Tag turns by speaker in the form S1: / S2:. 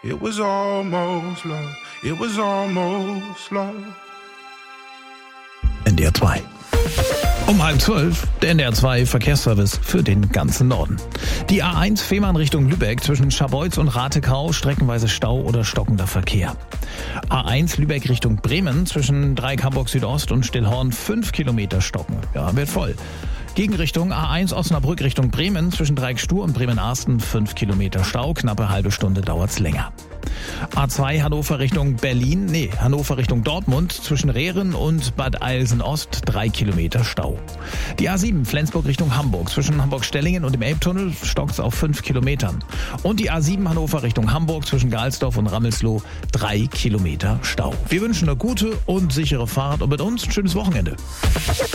S1: It was almost love. It was almost love.
S2: NDR 2. Um 11:30 der NDR 2 Verkehrsservice für den ganzen Norden. Die A1 Fehmarn Richtung Lübeck zwischen Scharbeutz und Ratekau streckenweise Stau oder stockender Verkehr. A1 Lübeck Richtung Bremen zwischen Dreieck-Hamburg Südost und Stillhorn 5 Kilometer stocken. Ja, wird voll. Gegenrichtung A1 Osnabrück Richtung Bremen zwischen Dreieck-Stur und Bremen-Arsten 5 Kilometer Stau, knappe halbe Stunde dauert's länger. A2 Hannover Richtung Hannover Richtung Dortmund zwischen Rehren und Bad Eilsen-Ost 3 Kilometer Stau. Die A7 Flensburg Richtung Hamburg zwischen Hamburg-Stellingen und dem Elbtunnel stockt's auf 5 Kilometern. Und die A7 Hannover Richtung Hamburg zwischen Galsdorf und Rammelsloh 3 Kilometer Stau. Wir wünschen eine gute und sichere Fahrt und mit uns ein schönes Wochenende.